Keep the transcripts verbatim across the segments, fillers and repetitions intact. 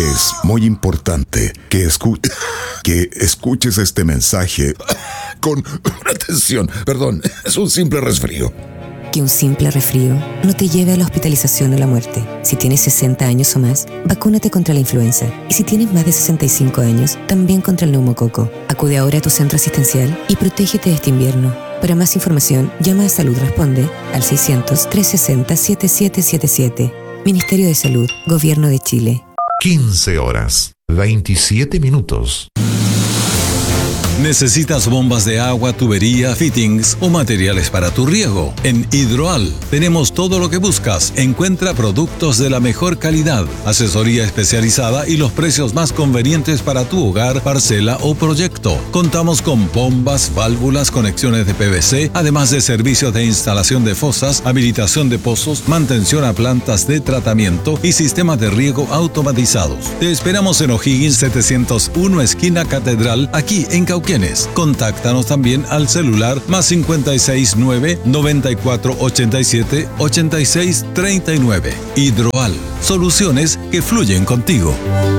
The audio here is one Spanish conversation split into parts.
Es muy importante que, escu que escuches este mensaje con atención. Perdón, es un simple resfrío. Que un simple resfrío no te lleve a la hospitalización o la muerte. Si tienes sesenta años o más, vacúnate contra la influenza. Y si tienes más de sesenta y cinco años, también contra el neumococo. Acude ahora a tu centro asistencial y protégete de este invierno. Para más información, llama a Salud Responde al seiscientos, trescientos sesenta, setenta y siete setenta y siete. Ministerio de Salud, Gobierno de Chile. quince horas, veintisiete minutos. ¿Necesitas bombas de agua, tubería, fittings o materiales para tu riego? En Hidroal tenemos todo lo que buscas. Encuentra productos de la mejor calidad, asesoría especializada y los precios más convenientes para tu hogar, parcela o proyecto. Contamos con bombas, válvulas, conexiones de P V C, además de servicios de instalación de fosas, habilitación de pozos, mantención a plantas de tratamiento y sistemas de riego automatizados. Te esperamos en O'Higgins setecientos uno, esquina Catedral, aquí en Cauquenes. Contáctanos también al celular más cincuenta y seis nueve, noventa y cuatro ochenta y siete, ochenta y seis treinta y nueve. Hidroal, soluciones que fluyen contigo.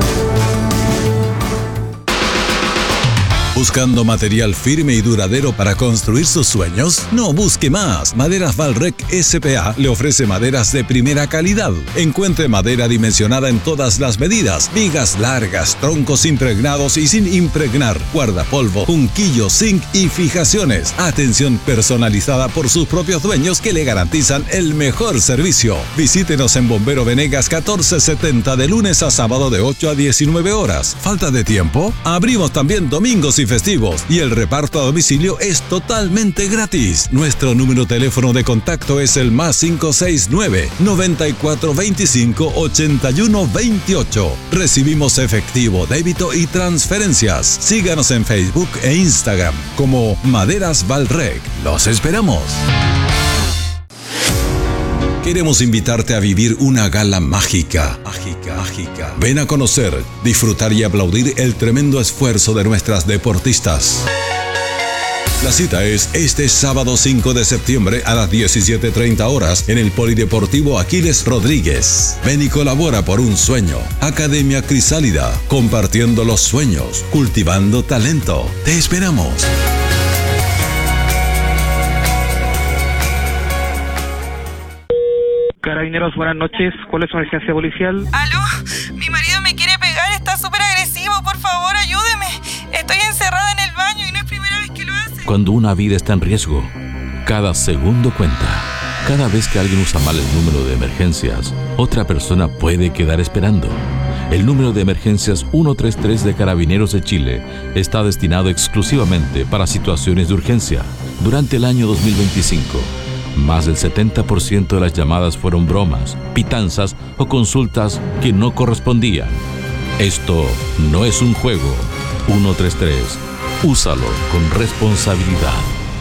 ¿Buscando material firme y duradero para construir sus sueños? No busque más. Maderas Valrec S P A le ofrece maderas de primera calidad. Encuentre madera dimensionada en todas las medidas. Vigas largas, troncos impregnados y sin impregnar, guardapolvo, junquillo, zinc y fijaciones. Atención personalizada por sus propios dueños que le garantizan el mejor servicio. Visítenos en Bombero Venegas catorce setenta de lunes a sábado de ocho a diecinueve horas. ¿Falta de tiempo? Abrimos también domingos y festivos y el reparto a domicilio es totalmente gratis. Nuestro número de teléfono de contacto es el más cinco seis nueve, noventa y cuatro veinticinco, ochenta y uno veintiocho. Recibimos efectivo, débito y transferencias. Síganos en Facebook e Instagram como Maderas Valrec. ¡Los esperamos! Queremos invitarte a vivir una gala mágica. Mágica, mágica. Ven a conocer, disfrutar y aplaudir el tremendo esfuerzo de nuestras deportistas. La cita es este sábado cinco de septiembre a las diecisiete treinta horas en el Polideportivo Aquiles Rodríguez. Ven y colabora por un sueño. Academia Crisálida, compartiendo los sueños, cultivando talento. Te esperamos. Carabineros, buenas noches. ¿Cuál es su emergencia policial? ¿Aló? Mi marido me quiere pegar, está súper agresivo. Por favor, ayúdeme. Estoy encerrada en el baño y no es primera vez que lo hace. Cuando una vida está en riesgo, cada segundo cuenta. Cada vez que alguien usa mal el número de emergencias, otra persona puede quedar esperando. El número de emergencias ciento treinta y tres de Carabineros de Chile está destinado exclusivamente para situaciones de urgencia. Durante el año dos mil veinticinco, más del setenta por ciento de las llamadas fueron bromas, pitanzas o consultas que no correspondían. Esto no es un juego. ciento treinta y tres. Úsalo con responsabilidad.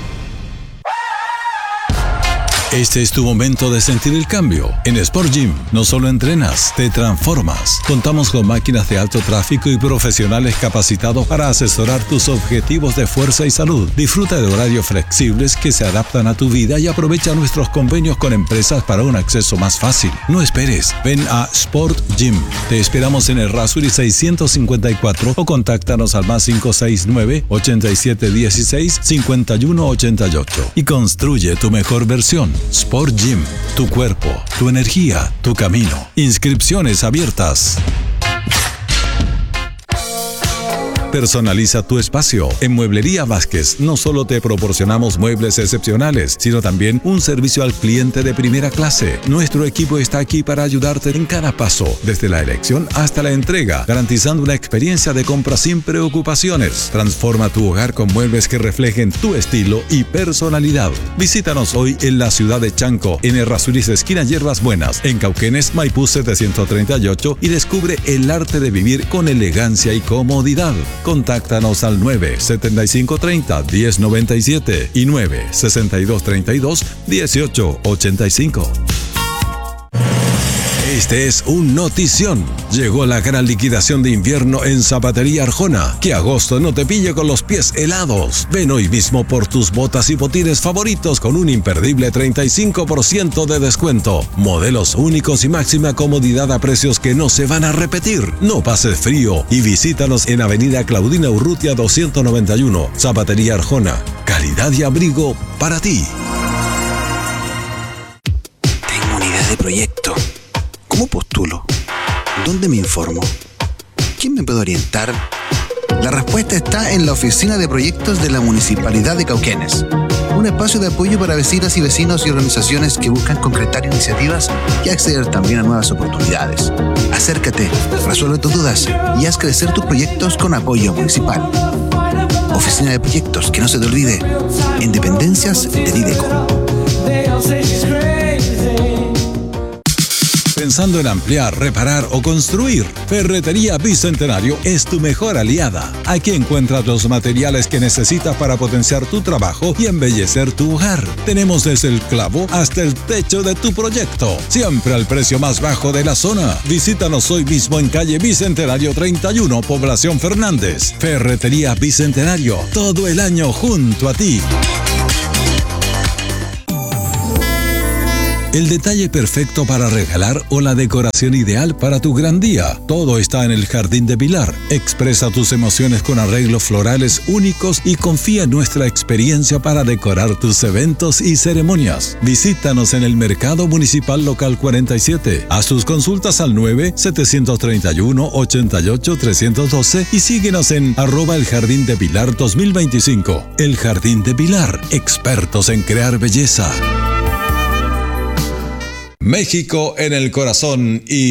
Este es tu momento de sentir el cambio. En Sport Gym no solo entrenas, te transformas. Contamos con máquinas de alto tráfico y profesionales capacitados para asesorar tus objetivos de fuerza y salud. Disfruta de horarios flexibles que se adaptan a tu vida y aprovecha nuestros convenios con empresas para un acceso más fácil. No esperes, ven a Sport Gym. Te esperamos en el Errázuriz seiscientos cincuenta y cuatro o contáctanos al más cinco seis nueve, ochenta y siete dieciséis, cincuenta y uno ochenta y ocho y construye tu mejor versión. Sport Gym, tu cuerpo, tu energía, tu camino. Inscripciones abiertas. Personaliza tu espacio. En Mueblería Vázquez no solo te proporcionamos muebles excepcionales, sino también un servicio al cliente de primera clase. Nuestro equipo está aquí para ayudarte en cada paso, desde la elección hasta la entrega, garantizando una experiencia de compra sin preocupaciones. Transforma tu hogar con muebles que reflejen tu estilo y personalidad. Visítanos hoy en la ciudad de Chanco, en Errázuriz esquina Hierbas Buenas, en Cauquenes, Maipú setecientos treinta y ocho, y descubre el arte de vivir con elegancia y comodidad. Contáctanos al nueve setenta y cinco treinta, diez noventa y siete y nueve sesenta y dos treinta y dos, dieciocho ochenta y cinco. Este es un notición. Llegó la gran liquidación de invierno en Zapatería Arjona. Que agosto no te pille con los pies helados. Ven hoy mismo por tus botas y botines favoritos con un imperdible treinta y cinco por ciento de descuento. Modelos únicos y máxima comodidad a precios que no se van a repetir. No pases frío y visítanos en Avenida Claudina Urrutia doscientos noventa y uno. Zapatería Arjona. Calidad y abrigo para ti. Tengo una idea de proyecto. ¿Cómo postulo? ¿Dónde me informo? ¿Quién me puede orientar? La respuesta está en la Oficina de Proyectos de la Municipalidad de Cauquenes. Un espacio de apoyo para vecinas y vecinos y organizaciones que buscan concretar iniciativas y acceder también a nuevas oportunidades. Acércate, resuelve tus dudas y haz crecer tus proyectos con apoyo municipal. Oficina de Proyectos, que no se te olvide, en dependencias de Dideco. Pensando en ampliar, reparar o construir, Ferretería Bicentenario es tu mejor aliada. Aquí encuentras los materiales que necesitas para potenciar tu trabajo y embellecer tu hogar. Tenemos desde el clavo hasta el techo de tu proyecto, siempre al precio más bajo de la zona. Visítanos hoy mismo en calle Bicentenario treinta y uno, Población Fernández. Ferretería Bicentenario, todo el año junto a ti. El detalle perfecto para regalar o la decoración ideal para tu gran día. Todo está en el Jardín de Pilar. Expresa tus emociones con arreglos florales únicos y confía en nuestra experiencia para decorar tus eventos y ceremonias. Visítanos en el Mercado Municipal Local cuarenta y siete. Haz tus consultas al nueve siete tres uno, ocho ocho, tres uno dos y síguenos en arroba el Jardín de Pilar dos mil veinticinco. El Jardín de Pilar, expertos en crear belleza. México en el corazón y